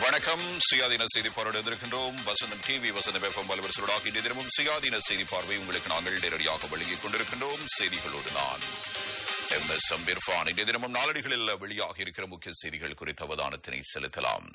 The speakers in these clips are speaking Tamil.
வணக்கம். சுயாதீன செய்தி பார்வையோடு இருக்கின்றோம். வசந்தம் டிவி, வசந்தம் FM வலைவரிசையோடாக இன்றைய தினமும் சுயாதீன செய்தி பார்வை உங்களுக்கு நாங்கள் நேரடியாக வழங்கிக் கொண்டிருக்கின்றோம். செய்திகளோடு நான் MS இர்ஃபான். இன்றைய தினமும் நாளடிகளில் வெளியாக இருக்கிற முக்கிய செய்திகள் குறித்த அவதானத்தினை செலுத்தலாம்.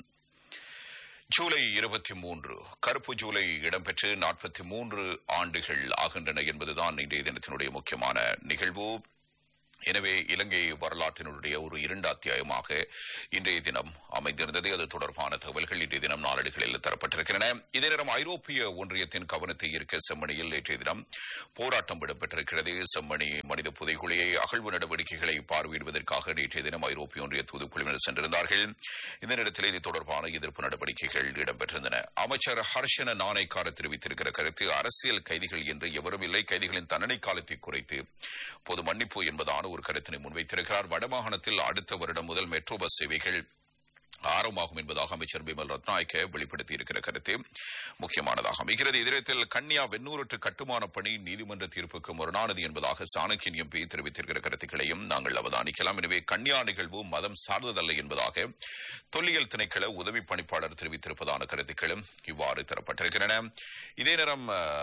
ஜூலை 23 கருப்பு ஜூலை இடம்பெற்று 43 ஆண்டுகள் ஆகின்றன என்பதுதான் இன்றைய தினத்தினுடைய முக்கியமான நிகழ்வு. எனவே இலங்கை வரலாற்றினுடைய ஒரு 2 அத்தியாயமாக இன்றைய தினம் அமைந்திருந்தது. அது தொடர்பான தகவல்கள் இன்றைய தினம் நாளேடுகளில் தரப்பட்டிருக்கின்றன. இதே நேரம் ஐரோப்பிய ஒன்றியத்தின் கவனத்தை ஈர்க்க செம்மணியில் நேற்றைய தினம் போராட்டம் இடம்பெற்றிருக்கிறது. செம்மணி மனித புதைகுழியை அகழ்வு நடவடிக்கைகளை பார்வையிடுவதற்காக நேற்றைய தினம் ஐரோப்பிய ஒன்றிய தூதுக்குழுவினர் சென்றிருந்தார்கள். இந்த நேரத்தில் இது தொடர்பான எதிர்ப்பு நடவடிக்கைகள் இடம்பெற்றிருந்தன. அமைச்சர் ஹர்ஷன நாணயக்கார தெரிவித்திருக்கிற கருத்து, அரசியல் கைதிகள் என்று எவரும் இல்லை, கைதிகளின் தண்டனை காலத்தை குறைத்து பொது மன்னிப்பு என்பதான ஒரு கருத்தினை முன்வைத்திருக்கிறார். வடமாகாணத்தில் அடுத்த வருடம் முதல் மெட்ரோ பஸ் சேவைகள் ஆரம்பமாகும் என்பதாக அமைச்சர் பிமல் ரத்நாயக்க வெளிப்படுத்தியிருக்கிற கருத்து முக்கியமானதாக அமைகிறது. இதரத்தில் கன்னியா வெண்ணூரற்று கட்டுமான பணி நீதிமன்ற தீர்ப்புக்கு முரணானது என்பதாக சாணக்கியன் எம்பி தெரிவித்திருக்கிற கருத்துக்களையும் நாங்கள் அவதானிக்கலாம். எனவே கன்னியா நிகழ்வு மதம் சார்ந்ததல்ல என்பதாக தொல்லியல் திணைக்கள உதவி பணிப்பாளர் தெரிவித்திருப்பதான கருத்துக்களும் இவ்வாறு தரப்பட்டிருக்கின்றன. இதே நேரம்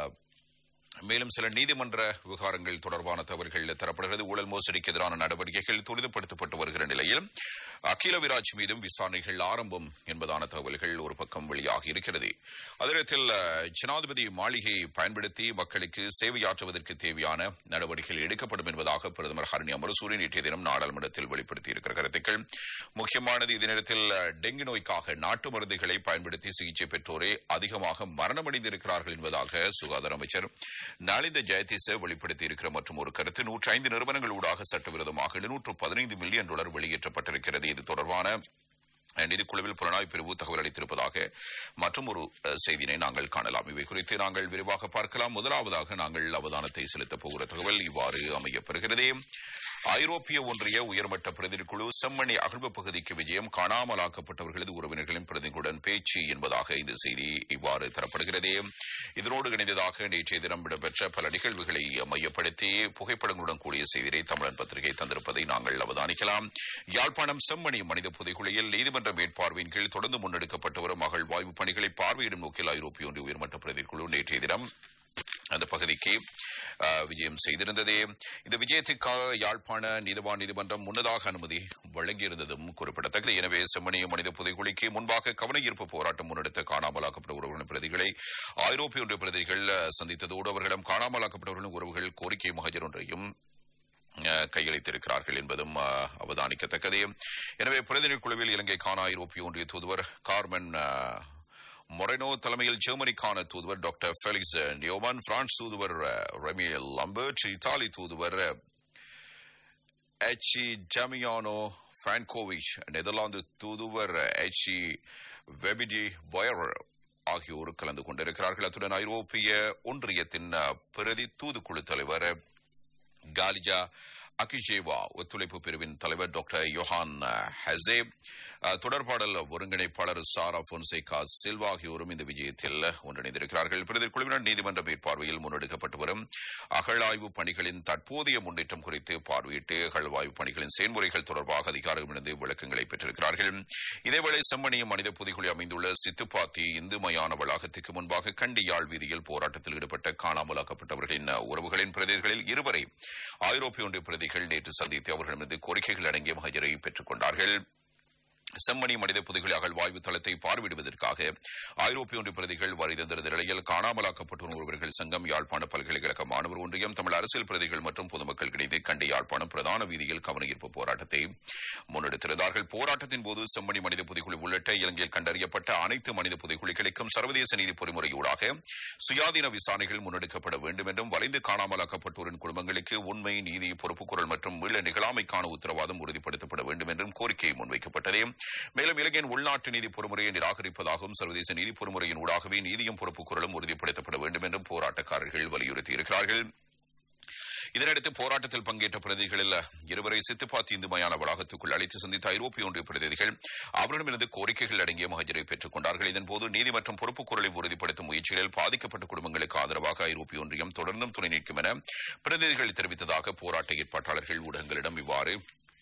மேலும் சில நீதிமன்ற விவகாரங்கள் தொடர்பான தகவல்கள் தரப்படுகிறது. ஊழல் மோசடிக்கு எதிரான நடவடிக்கைகள் துரிதப்படுத்தப்பட்டு வருகிற நிலையில் அகில விராஜ் மீதும் விசாரணைகள் ஆரம்பம் என்பதான தகவல்கள் ஒரு பக்கம் வெளியாகி இருக்கிறது. அதேநேரத்தில் ஜனாதிபதி மாளிகையை பயன்படுத்தி மக்களுக்கு சேவையாற்றுவதற்கு தேவையான நடவடிக்கைகள் எடுக்கப்படும் என்பதாக பிரதமர் ஹரணி அமரசூரி நேற்றைய தினம் நாடாளுமன்றத்தில் வெளிப்படுத்தியிருக்கிற கருத்துக்கள் முக்கியமானது. இதே நேரத்தில் டெங்கு நோய்க்காக நாட்டு மருந்துகளை பயன்படுத்தி சிகிச்சை பெற்றோரே அதிகமாக மரணமடைந்திருக்கிறார்கள் என்பதாக சுகாதார அமைச்சர் நலிந்த ஜெயதிச வெளிப்படுத்தியிருக்கிற மற்றும் ஒரு கருத்து. 105 நிறுவனங்கள் ஊடாக சட்டவிரோதமாக $715 மில்லியன் வெளியேற்றப்பட்டிருக்கிறது. இது தொடர்பான நிதிக்குழுவில் புலனாய்வு பிரிவு தகவல் அளித்திருப்பதாக மற்றும் ஒரு செய்தியை நாங்கள் காணலாம். இவை குறித்து நாங்கள் விரிவாக பார்க்கலாம். முதலாவதாக நாங்கள் அவதானத்தை செலுத்தப் போகிற தகவல் இவ்வாறு அமையப்பெறுகிறது. ஐரோப்பிய ஒன்றிய உயர்மட்ட பிரதிநிதிக்குழு செம்மணி அகழ்வு பகுதிக்கு விஜயம், காணாமலாக்கப்பட்டவர்களது உறவினர்களின் பிரதிநிதிகளுடன் பேச்சு என்பதாக இந்த செய்தி இவ்வாறு தரப்படுகிறது. இதனோடு இணைந்ததாக நேற்றைய தினம் இடம்பெற்ற பல நிகழ்வுகளை மையப்படுத்தி புகைப்படங்களுடன் கூடிய செய்தியை தமிழன் பத்திரிகை தந்திருப்பதை நாங்கள் அவதானிக்கலாம். யாழ்ப்பாணம் செம்மணி மனித புதைகுழியில் நீதிமன்ற மேற்பார்வையின் கீழ் தொடர்ந்து முன்னெடுக்கப்பட்டு வரும் அகழ்வாய்வு பணிகளை பார்வையிடும் நோக்கில் ஐரோப்பிய ஒன்றிய உயர்மட்ட பிரதிநிதிக்குழு நேற்றைய தினம் அந்த பகுதிக்கு விஜயம் செய்திருந்தது. இந்த விஜயத்துக்காக யாழ்ப்பாண நீதவான் நீதிமன்றம் முன்னதாக அனுமதி வழங்கியிருந்ததும் குறிப்பிடத்தக்கது. எனவே செம்மணி மனித புதைகுழிக்கு முன்பாக கவன ஈர்ப்பு போராட்டம் முன்னெடுத்த காணாமலாக்கப்பட்ட உறவுகளின் பிரதிகளை ஐரோப்பிய ஒன்றிய பிரதிகள் சந்தித்ததோடு அவர்களிடம் காணாமலாக்கப்பட்டவர்களின் உறவுகள் கோரிக்கை மகஜர் ஒன்றையும் கையளித்திருக்கிறார்கள் என்பதும் அவதானிக்கத்தக்கது. எனவே பிரதிநிதி குழுவில் இலங்கைக்கான ஐரோப்பிய ஒன்றிய தூதுவர் கார்மென் மொரெனோ தலைமையில் ஜெர்மனிக்கான தூதுவர் டாக்டர் ஃபெலிக்ஸ் நியோமன், பிரான்ஸ் தூதுவர் ரெமியல் லம்பர்ட், இத்தாலி தூதுவர் எச்சி ஜமியானோ பிரான்கோவிச், நெதர்லாந்து தூதுவர் எச்சி வெபிடி பாயர் ஆகியோர் கலந்து கொண்டிருக்கிறார்கள். அத்துடன் ஐரோப்பிய ஒன்றியத்தின் பிரதி தூதுக்குழு தலைவர் காலிஜா அகிஜேவா, ஒத்துழைப்பு பிரிவின் தலைவர் டாக்டர் யோஹான் ஹசே, தொடர்பாடல் ஒருங்கிணைப்பாளர் சாரா பொன்சேகா சில்வா ஆகியோரும் இந்த விஜயத்தில் ஒன்றிணைந்திருக்கிறார்கள். பிரதி குழுவினர் நீதிமன்ற மேற்பார்வையில் முன்னெடுக்கப்பட்டு வரும் அகழாய்வு பணிகளின் தற்போதைய முன்னேற்றம் குறித்து பார்வையிட்டு அகழ்வாய்வு பணிகளின் செயல்முறைகள் தொடர்பாக அதிகாரிகளிடமிருந்து விளக்கங்களை பெற்றிருக்கிறார்கள். இதேவேளை செம்மணி மனித புதைகுழி அமைந்துள்ள சித்துப்பாத்தி இந்து மயான வளாகத்துக்கு முன்பாக கண்டி யாழ் வீதியில் போராட்டத்தில் ஈடுபட்ட காணாமலாக்கப்பட்டவர்களின் உறவுகளின் பிரதிகளில் 2 ஐரோப்பிய ஒன்றிய பிரதிகள் நேற்று சந்தித்து அவர்களிடமிருந்து கோரிக்கைகள் அடங்கிய மகஜரை பெற்றுக் கொண்டார்கள். செம்மணி மனித புதைகுழி அகழ்வாய்வு தளத்தை பார்வையிடுவதற்காக ஐரோப்பிய ஒன்றிய பிரதிகள் வருகை தந்திருந்த நிலையில் காணாமலாக்கப்பட்ட ஒருவர்கள் சங்கம், யாழ்ப்பாண பல்கலைக்கழக மாணவர் ஒன்றியம், தமிழ் அரசியல் பிரதிகள் மற்றும் பொதுமக்கள் இணைந்து கண்டி யாழ்ப்பாணம் பிரதான வீதியில் கவன ஈர்ப்பு போராட்டத்தை முன்னெடுத்திருந்தார்கள். போராட்டத்தின் போது செம்மணி மனித புதைகுழி உள்ளிட்ட இலங்கையில் கண்டறியப்பட்ட அனைத்து மனித புதைகுழிகளுக்கும் சர்வதேச நீதி பொறிமுறையூடாக சுயாதீன விசாரணைகள் முன்னெடுக்கப்பட வேண்டும் என்றும், வலிந்து காணாமலாக்கப்பட்டோரின் குடும்பங்களுக்கு உண்மை, நீதி, பொறுப்புக்குரல் மற்றும் மீள நிகழாமைக்கான உத்தரவாதம் உறுதிப்படுத்தப்பட வேண்டும் என்றும் கோரிக்கை முன்வைக்கப்பட்டது. மேலும் இலங்கையின் உள்நாட்டு நீதி பொறிமுறையை நிராகரிப்பதாகவும் சர்வதேச நீதி பொறிமுறையின் ஊடாகவே நீதியும் பொறுப்புக்குரலும் உறுதிப்படுத்தப்பட வேண்டும் என்றும் போராட்டக்காரர்கள் வலியுறுத்தியிருக்கிறார்கள். இதனையடுத்து போராட்டத்தில் பங்கேற்ற பிரதிகளில் 2 சித்துப்பாத்தி இந்து மயான வளாகத்துக்குள் அழைத்து சந்தித்த ஐரோப்பிய ஒன்றிய பிரதிநிதிகள் அவரிடமிருந்து கோரிக்கைகள் அடங்கிய மகஜரை பெற்றுக் கொண்டார்கள். இதன்போது நீதி மற்றும் பொறுப்புக்குரலை உறுதிப்படுத்தும் முயற்சிகளில் பாதிக்கப்பட்ட குடும்பங்களுக்கு ஆதரவாக ஐரோப்பிய ஒன்றியம் தொடர்ந்தும் துணை நிற்கும் என பிரதிநிதிகள் தெரிவித்ததாக போராட்ட ஏற்பாட்டாளர்கள் ஊடகங்களிடம் இவ்வாறு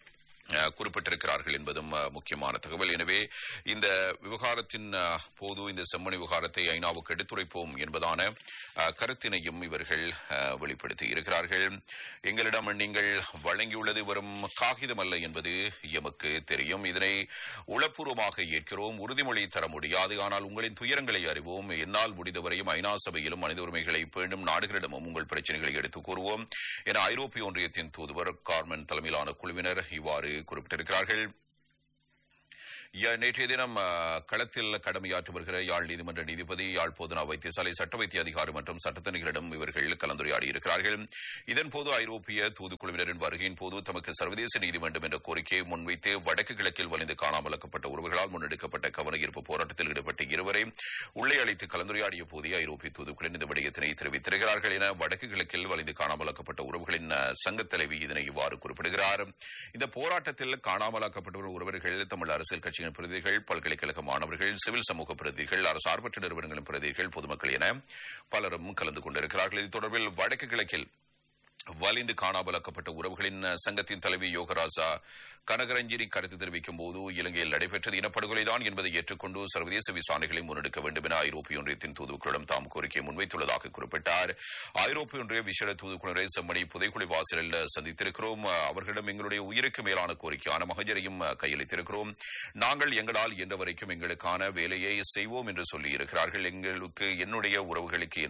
குறிப்பிட்டிருக்கிறார்கள் என்பதும் முக்கியமான தகவல். எனவே இந்த விவகாரத்தின் போது இந்த செம்மணி விவகாரத்தை ஐநாவுக்கு எடுத்துரைப்போம் என்பதான கருத்தினையும் இவர்கள் வெளிப்படுத்தி இருக்கிறார்கள். எங்களிடம் நீங்கள் வழங்கியுள்ளது வெறும் காகிதம் அல்ல என்பது எமக்கு தெரியும். இதனை உளப்பூர்வமாக ஏற்கிறோம். உறுதிமொழி தர முடியாது, ஆனால் உங்களின் துயரங்களை அறிவோம். என்னால் முடிந்தவரையும் ஐநா சபையிலும் மனித உரிமைகளை பேணும் நாடுகளிடமும் உங்கள் பிரச்சனைகளை எடுத்துக் கூறுவோம் என ஐரோப்பிய ஒன்றியத்தின் தூதுவர் கார்மென் தலைமையிலான குழுவினர் இவ்வாறு குறிப்பிட்டிருக்கிறார்கள். நேற்றைய தினம் களத்தில் கடமையாற்றி வருகிற யாழ் நீதிமன்ற நீதிபதி, யாழ் போதனா வைத்தியசாலை சட்ட வைத்திய அதிகாரி மற்றும் சட்டத்தணிகளிடம் இவர்கள் கலந்துரையாடி இருக்கிறார்கள். இதன்போது ஐரோப்பிய தூதுக்குழுவினரின் வருகையின் போது தமக்கு சர்வதேச நீதி வேண்டும் என்ற கோரிக்கையை முன்வைத்து வடக்கு கிழக்கில் வலிந்து காணாமலாக்கப்பட்ட உறவுகளால் முன்னெடுக்கப்பட்ட கவனஈர்ப்பு போராட்டத்தில் ஈடுபட்ட இருவரை உள்ளே அழைத்து கலந்துரையாடிய போதே ஐரோப்பிய தூதுக்குழுவினர் இந்த விடயத்தினை தெரிவித்திருக்கிறார்கள் என வடக்கு கிழக்கில் வலிந்து காணாமலாக்கப்பட்ட உறவுகளின் சங்க தலைவி இதனை இவ்வாறு குறிப்பிடுகிறார். இந்த போராட்டத்தில் காணாமலாக்கப்பட்ட உறவர்கள் தமிழ் அரசியல் கட்சி பிரதிகள், பல்கலைக்கழக மாணவர்கள், சிவில் சமூக பிரதிகள், அரசார்பற்ற நிறுவனங்களின் பிரதிகள், பொதுமக்கள் என பலரும் கலந்து கொண்டிருக்கிறார்கள். இது தொடர்பில் வடக்கு கிழக்கில் வலிந்து காணாமலாக்கப்பட்ட உறவுகளின் சங்கத்தின் தலைவி யோகராசா கனகரஞ்சினி கருத்து தெரிவிக்கும் போது இலங்கையில் நடைபெற்றது இனப்படுகொலைதான் என்பதை ஏற்றுக்கொண்டு சர்வதேச விசாரணைகளை முன்னெடுக்க வேண்டும் என ஐரோப்பிய ஒன்றியத்தின் தூதுக்குழுவிடம் தாம் கோரிக்கையை முன்வைத்துள்ளதாக குறிப்பிட்டார். ஐரோப்பிய ஒன்றிய விசேட தூதுக்குழுவை செம்மணி புதைக்குழி வாசலில் சந்தித்திருக்கிறோம். அவர்களிடம் எங்களுடைய உயிருக்கு மேலான கோரிக்கையான மகஜரையும் கையளித்திருக்கிறோம். நாங்கள் எங்களால் இயன்ற வரைக்கும் எங்களுக்கான வேலையை செய்வோம் என்று சொல்லியிருக்கிறார்கள். எங்களுக்கு என்னுடைய உறவுகளுக்கு